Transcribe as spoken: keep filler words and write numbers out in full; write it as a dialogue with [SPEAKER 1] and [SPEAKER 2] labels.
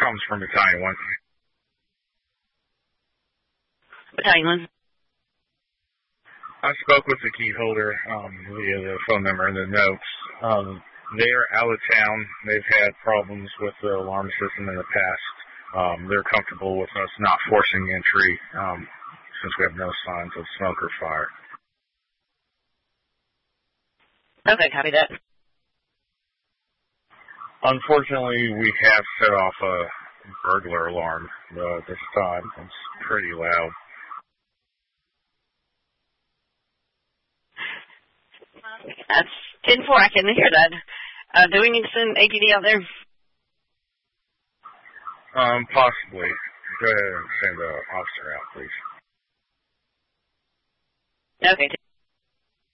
[SPEAKER 1] comes from Battalion one.
[SPEAKER 2] Battalion one.
[SPEAKER 1] I spoke with the key holder um, via the phone number and the notes. Um, they are out of town. They've had problems with the alarm system in the past. Um, they're comfortable with us not forcing entry um, since we have no signs of smoke or fire.
[SPEAKER 2] Okay, copy that.
[SPEAKER 1] Unfortunately, we have set off a burglar alarm uh, this time. It's pretty loud.
[SPEAKER 2] That's ten four, I can hear that. Uh, do we need to send A P D out there?
[SPEAKER 1] Um, possibly. Go ahead and send an officer out, please.
[SPEAKER 2] Okay.